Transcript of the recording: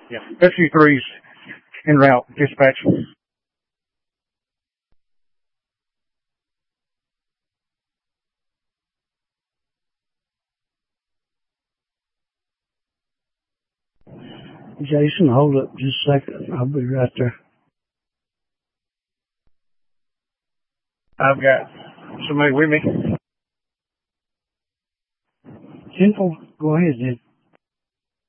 Yeah. SU3's en route, dispatch. Jason, hold up just a second. I'll be right there. I've got somebody with me. 10-4, go ahead then.